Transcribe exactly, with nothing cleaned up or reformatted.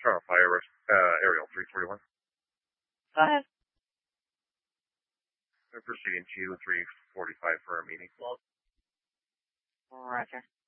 Toronto Fire, uh, Aerial three forty-one. Go ahead. We're proceeding to three forty-five for our meeting. Roger.